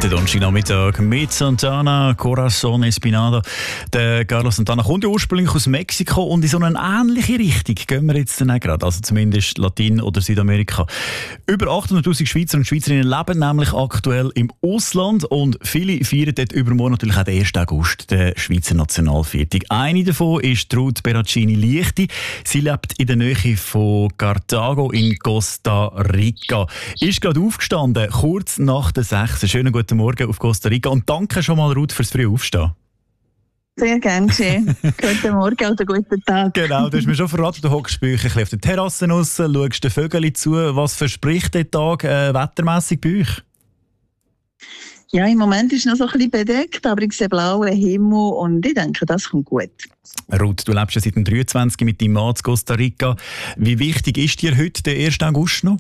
Der Donnerstagnachmittag mit Santana, Corazon Espinado. Der Carlos Santana kommt ja ursprünglich aus Mexiko und in so eine ähnliche Richtung gehen wir jetzt dann gerade, also zumindest Latin- oder Südamerika. Über 800'000 Schweizer und Schweizerinnen leben nämlich aktuell im Ausland und viele feiern dort übermorgen natürlich auch den 1. August, den Schweizer Nationalviertag. Eine davon ist Ruth Beracini-Liechti. Sie lebt in der Nähe von Cartago in Costa Rica. Ist gerade aufgestanden, kurz nach der 6. Schönen guten Morgen auf Costa Rica und danke schon mal, Ruth, fürs frühe Aufstehen. Sehr gerne geschehen. Guten Morgen oder guten Tag. Genau, du hast mir schon verraten, du hockst bei euch auf der Terrasse raus, schaust den Vögeln zu. Was verspricht der Tag wettermässig bei euch? Ja, im Moment ist es noch so ein bisschen bedeckt, aber ich sehe blauen Himmel und ich denke, das kommt gut. Ruth, du lebst ja seit dem 23 mit deinem Mann in Costa Rica. Wie wichtig ist dir heute der 1. August noch?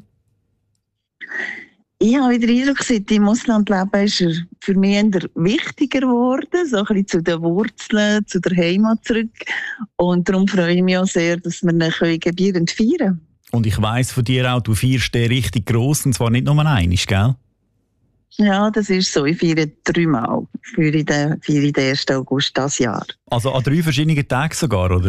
Ich habe den Eindruck, seit ich im Ausland lebe, ist er für mich eher wichtiger geworden, so ein bisschen zu den Wurzeln, zu der Heimat zurück. Und darum freue ich mich auch sehr, dass wir ihn gebührend feiern können. Und ich weiss von dir auch, du feierst den richtig gross, und zwar nicht nur einmal, gell? Ja, das ist so. Ich feiere 3 Mal für den 1. August dieses Jahr. Also an 3 verschiedenen Tagen sogar, oder?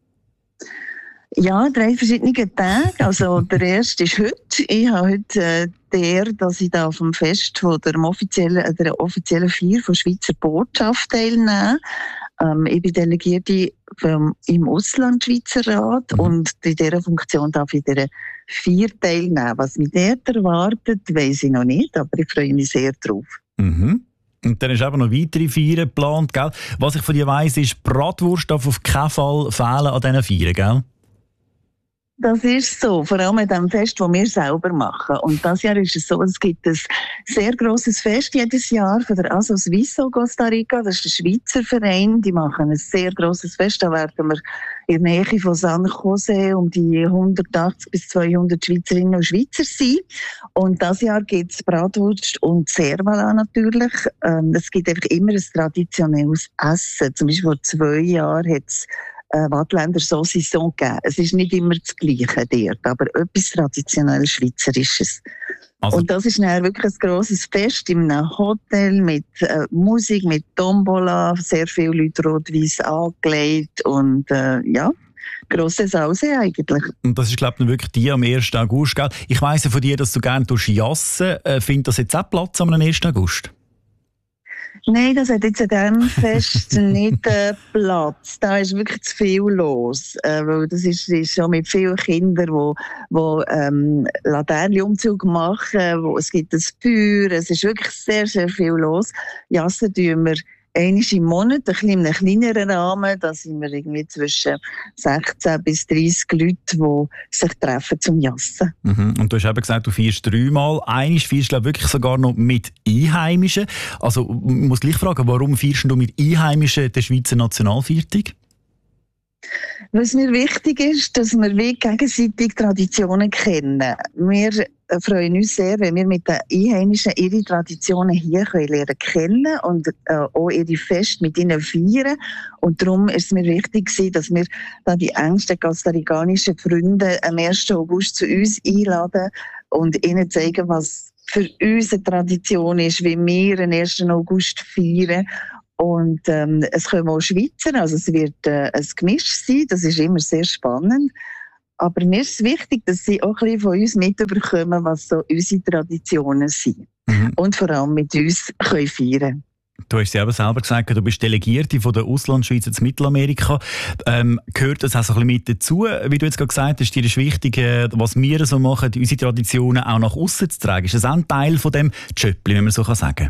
Ja, 3 verschiedene Tage. Also der erste ist heute. Ich habe heute die Ehre, dass ich da auf dem Fest von der offiziellen Feier von Schweizer Botschaft teilnehme. Ich bin Delegierte im Ausland-Schweizerrat und in dieser Funktion darf ich in dieser Feier teilnehmen. Was mich dort erwartet, weiss ich noch nicht, aber ich freue mich sehr drauf. Mhm. Und dann ist eben noch weitere Feiern geplant, gell? Was ich von dir weiss, ist, Bratwurst darf auf keinen Fall fehlen an diesen Feiern, gell? Das ist so, vor allem an dem Fest, das wir selber machen. Und dieses Jahr ist es so, es gibt ein sehr grosses Fest jedes Jahr von der Aso-Suizo Costa Rica. Das ist der Schweizer Verein. Die machen ein sehr grosses Fest. Da werden wir in der Nähe von San Jose um die 180 bis 200 Schweizerinnen und Schweizer sein. Und dieses Jahr gibt es Bratwurst und Servala natürlich. Es gibt einfach immer ein traditionelles Essen. Zum Beispiel vor 2 Jahren hat es Wattländer Saucisson gegeben. Es ist nicht immer das Gleiche dort, aber etwas traditionell Schweizerisches. Also, und das ist dann wirklich ein grosses Fest in einem Hotel mit Musik, mit Tombola, sehr viele Leute rot-weiss angelegt und ja, grosses Aussehen eigentlich. Und das ist, glaube ich, wirklich die am 1. August, gell? Ich weiss ja von dir, dass du gerne jassen. Findet das jetzt auch Platz am 1. August? Nein, das hat jetzt an diesem Fest nicht Platz. Da ist wirklich zu viel los. Weil das ist schon mit vielen Kindern, die Laternenumzug machen. Es gibt ein Feuer. Es ist wirklich sehr, sehr viel los. Jassen tun wir einmal im Monat, ein bisschen in einem kleineren Rahmen. Da sind wir irgendwie zwischen 16 bis 30 Leute, die sich treffen zum Jassen. Mhm. Und du hast eben gesagt, du feierst 3 Mal. Einmal feierst du, glaube ich, wirklich sogar noch mit Einheimischen. Also, ich muss gleich fragen, warum feierst du mit Einheimischen den Schweizer Nationalviertag? Was mir wichtig ist, dass wir gegenseitig Traditionen kennen. Wir freuen uns sehr, wenn wir mit den Einheimischen ihre Traditionen hier lernen kennen und auch ihre Feste mit ihnen feiern. Und darum ist es mir wichtig, dass wir da die engsten costaricanischen Freunde am 1. August zu uns einladen und ihnen zeigen, was für uns eine Tradition ist, wie wir den 1. August feiern. Und es kommen auch Schweizer, also es wird ein Gemisch sein, das ist immer sehr spannend. Aber mir ist es wichtig, dass sie auch ein bisschen von uns mitbekommen, was so unsere Traditionen sind. Mhm. Und vor allem mit uns können feiern. Du hast ja eben selber gesagt, du bist Delegierte von der Auslandschweiz in Mittelamerika. Gehört das auch so ein bisschen mit dazu? Wie du jetzt gerade gesagt hast, dir ist wichtig, was wir so machen, unsere Traditionen auch nach aussen zu tragen. Ist das auch ein Teil von dem Job, wenn man so sagen kann?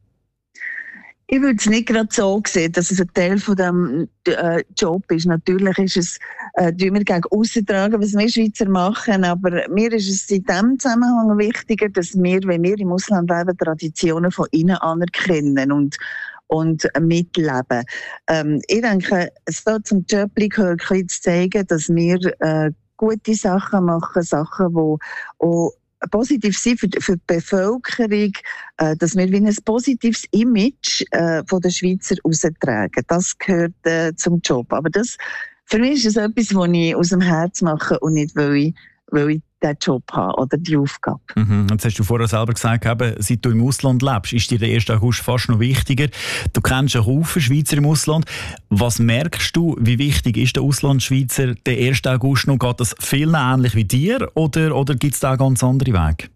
Ich würde es nicht gerade so sehen, dass es ein Teil von diesem Job ist. Natürlich ist es, wir gegen aussen tragen, was wir Schweizer machen, aber mir ist es in diesem Zusammenhang wichtiger, dass wir, wenn wir im Ausland leben, Traditionen von innen anerkennen und mitleben. Ich denke, es soll zum Job gehört, zu zeigen, dass wir gute Sachen machen, Sachen, die auch positiv sein für die Bevölkerung, dass wir wie ein positives Image von den Schweizer raustragen. Das gehört zum Job. Aber für mich ist es etwas, was ich aus dem Herz mache und nicht, weil ich diesen Job haben oder die Aufgabe. Jetzt hast du vorher selber gesagt, seit du im Ausland lebst, ist dir der 1. August fast noch wichtiger. Du kennst einen Haufen Schweizer im Ausland. Was merkst du, wie wichtig ist der Auslandschweizer der 1. August noch? Geht das vielen ähnlich wie dir oder gibt es da ganz andere Wege?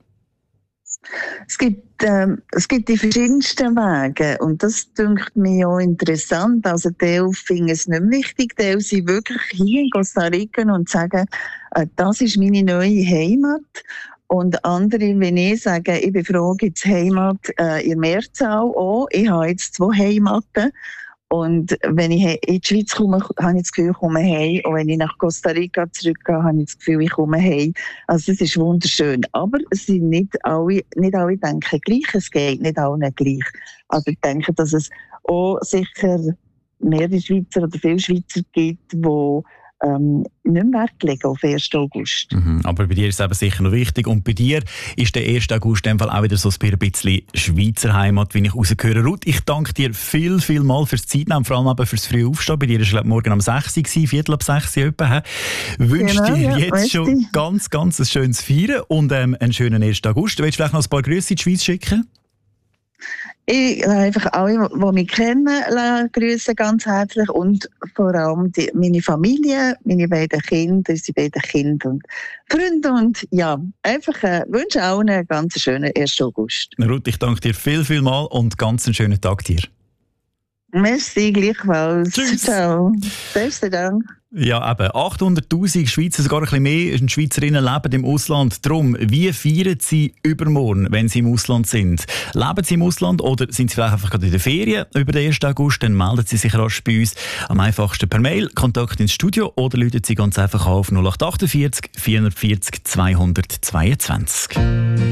Es gibt die verschiedensten Wege und das dünkt mir auch interessant. Also Teil finden es nicht wichtig, Teil sind wirklich hier in Costa Rica und sagen, das ist meine neue Heimat. Und andere, wenn ich sage, ich bin froh, gibt es Heimat in der Mehrzahl auch. Ich habe jetzt 2 Heimaten. Und wenn ich in die Schweiz komme, habe ich das Gefühl, ich komme heim. Und wenn ich nach Costa Rica zurückgehe, habe ich das Gefühl, ich komme heim. Also das ist wunderschön. Aber es sind nicht alle denken gleich. Es geht nicht allen gleich. Also ich denke, dass es auch sicher mehrere Schweizer oder viele Schweizer gibt, die nicht mehr Wert legen auf 1. August. Aber bei dir ist es eben sicher noch wichtig. Und bei dir ist der 1. August in dem Fall auch wieder so ein bisschen Schweizer Heimat, wie ich rausgehöre. Ruth, ich danke dir viel mal fürs Zeitnehmen, vor allem eben fürs frühe Aufstehen. Bei dir war es morgen um 6 Uhr, 5:45 etwa. Wünsche dir jetzt schon ganz ein schönes Feiern und einen schönen 1. August. Du willst vielleicht noch ein paar Grüße in die Schweiz schicken? Ich einfach alle, die mich kennen, grüßen ganz herzlich und vor allem meine Familie, meine beiden Kinder, unsere beiden Kinder und Freunde und ja, einfach wünsche allen einen ganz schönen 1. August. Ruth, ich danke dir viel mal und ganz einen schönen Tag dir. Merci, gleichfalls. Tschüss. Ciao. Besten Dank. Ja, eben. 800'000 Schweizer, sogar ein bisschen mehr Schweizerinnen leben im Ausland. Darum, wie feiern sie übermorgen, wenn sie im Ausland sind? Leben sie im Ausland oder sind sie vielleicht einfach gerade in der Ferien über den 1. August? Dann melden sie sich rasch bei uns. Am einfachsten per Mail, Kontakt ins Studio oder rufen sie ganz einfach auf 0848 440 222.